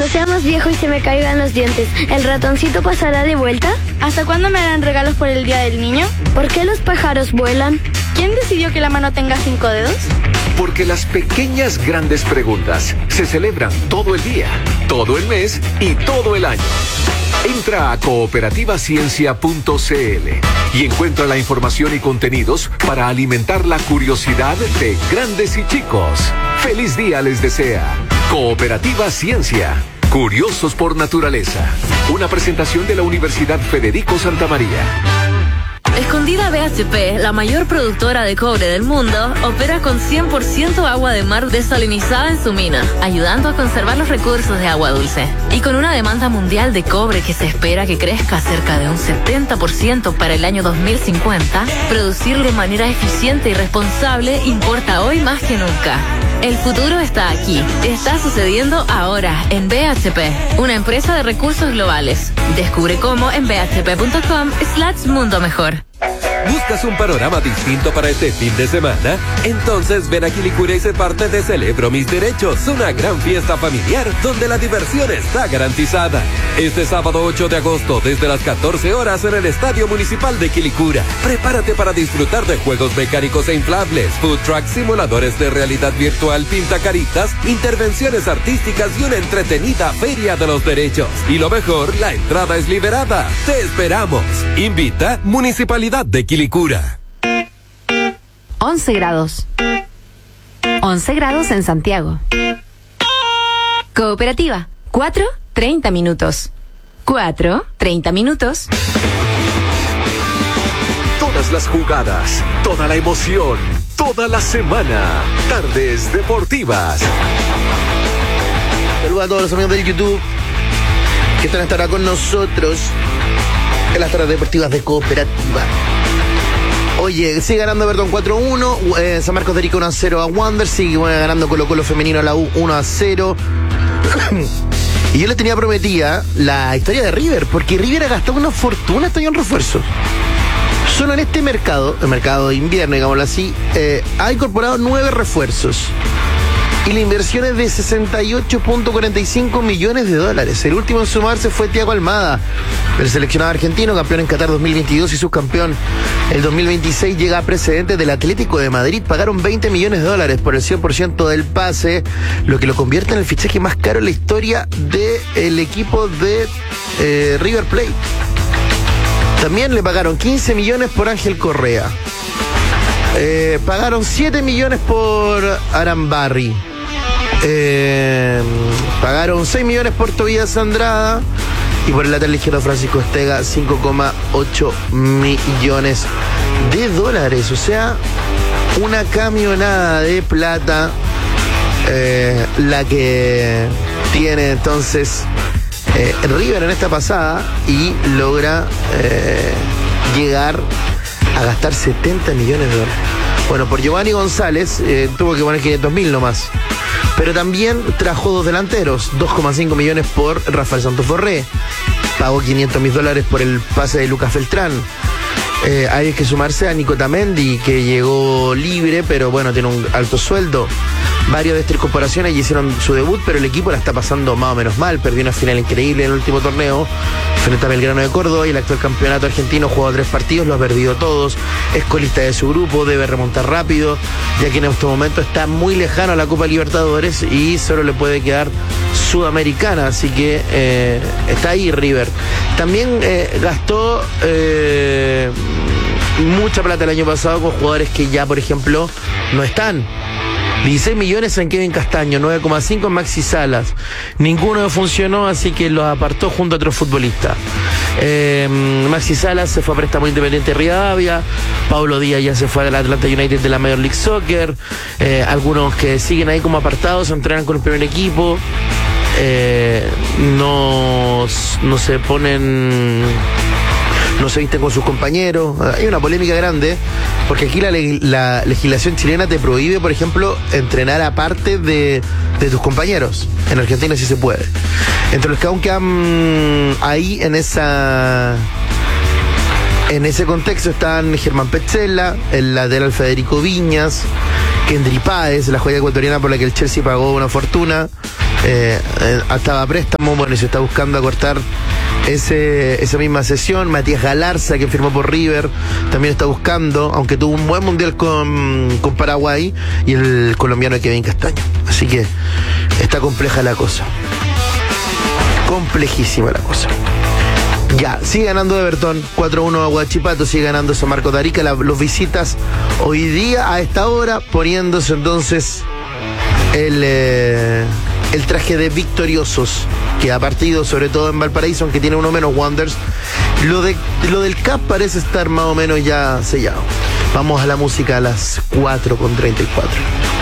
Cuando sea más viejo y se me caigan los dientes, ¿el ratoncito pasará de vuelta? ¿Hasta cuándo me harán regalos por el Día del Niño? ¿Por qué los pájaros vuelan? ¿Quién decidió que la mano tenga 5 dedos? Porque las pequeñas grandes preguntas se celebran todo el día, todo el mes y todo el año. Entra a cooperativaciencia.cl y encuentra la información y contenidos para alimentar la curiosidad de grandes y chicos. ¡Feliz día les desea! Cooperativa Ciencia. Curiosos por naturaleza. Una presentación de la Universidad Federico Santa María. Escondida BHP, la mayor productora de cobre del mundo, opera con 100% agua de mar desalinizada en su mina, ayudando a conservar los recursos de agua dulce. Y con una demanda mundial de cobre que se espera que crezca cerca de un 70% para el año 2050, producir de manera eficiente y responsable importa hoy más que nunca. El futuro está aquí. Está sucediendo ahora en BHP, una empresa de recursos globales. Descubre cómo en bhp.com/mundo mejor. ¿Buscas un panorama distinto para este fin de semana? Entonces ven a Quilicura y sé parte de Celebro Mis Derechos, una gran fiesta familiar donde la diversión está garantizada. Este sábado 8 de agosto desde las 14 horas en el Estadio Municipal de Quilicura. Prepárate para disfrutar de juegos mecánicos e inflables, food trucks, simuladores de realidad virtual, pintacaritas, intervenciones artísticas y una entretenida feria de los derechos. Y lo mejor, la entrada es liberada. ¡Te esperamos! Invita Municipalidad de Quilicura. 11 grados. 11 grados en Santiago. Cooperativa. 4:30 minutos. 4:30 minutos. Todas las jugadas, toda la emoción, toda la semana. Tardes Deportivas. Saludos a todos los amigos del YouTube que estará con nosotros en las tardes deportivas de Cooperativa. Oye, sigue ganando Everton 4-1, San Marcos de Arica 1-0 a Wander, sigue ganando Colo Colo femenino a la U 1-0. Y yo les tenía prometida la historia de River, porque River ha gastado una fortuna este año en refuerzos. Solo en este mercado, el mercado de invierno, digámoslo así, ha incorporado 9 refuerzos. Y la inversión es de 68.45 millones de dólares. El último en sumarse fue Thiago Almada, el seleccionado argentino, campeón en Qatar 2022 y subcampeón el 2026. Llega a precedentes del Atlético de Madrid. Pagaron 20 millones de dólares por el 100% del pase, lo que lo convierte en el fichaje más caro en la historia del equipo de River Plate. También le pagaron 15 millones por Ángel Correa. Pagaron 7 millones por Arambarri. Pagaron 6 millones por Tobías Andrada. Y por el lateral izquierdo Francisco Estega 5,8 millones de dólares. O sea, una camionada de plata la que tiene entonces River en esta pasada. Y logra llegar a gastar 70 millones de dólares. Bueno, por Giovanni González tuvo que poner 500.000 nomás. Pero también trajo 2 delanteros, 2,5 millones por Rafael Santos Borré. Pagó 500.000 dólares por el pase de Lucas Feltrán. Hay que sumarse a Nico Tamendi, que llegó libre, pero bueno, tiene un alto sueldo. Varias de estas corporaciones ya hicieron su debut, pero el equipo la está pasando más o menos mal. Perdió una final increíble en el último torneo frente a Belgrano de Córdoba, y el actual campeonato argentino jugó 3 partidos, lo ha perdido todos. Es colista de su grupo, debe remontar rápido, ya que en este momento está muy lejano a la Copa Libertadores y solo le puede quedar Sudamericana, así que está ahí River. También gastó mucha plata el año pasado con jugadores que ya, por ejemplo, no están. 16 millones en Kevin Castaño, 9,5 en Maxi Salas. Ninguno funcionó, así que los apartó junto a otros futbolistas. Maxi Salas se fue a préstamo Independiente Rivadavia. Paulo Díaz ya se fue al Atlanta United de la Major League Soccer. Algunos que siguen ahí como apartados, entrenan con el primer equipo. No se ponen... no se visten con sus compañeros. Hay una polémica grande, porque aquí la legislación chilena te prohíbe, por ejemplo, entrenar aparte de tus compañeros. En Argentina sí se puede. Entre los que aún quedan ahí en ese contexto están Germán Petzela, el lateral Federico Viñas, Kendry Páez, la joya ecuatoriana por la que el Chelsea pagó una fortuna, estaba a préstamo, bueno, y se está buscando acortar esa misma sesión. Matías Galarza, que firmó por River, también está buscando, aunque tuvo un buen mundial con Paraguay, y el colombiano Kevin Castaño. Así que está compleja la cosa. Complejísima la cosa. Ya, sigue ganando Everton 4-1 a Huachipato, sigue ganando San Marcos de Arica. Los visitas hoy día a esta hora, poniéndose entonces el traje de victoriosos que ha partido, sobre todo en Valparaíso, aunque tiene uno menos Wanderers. Lo del CAP parece estar más o menos ya sellado. Vamos a la música a las 4:34.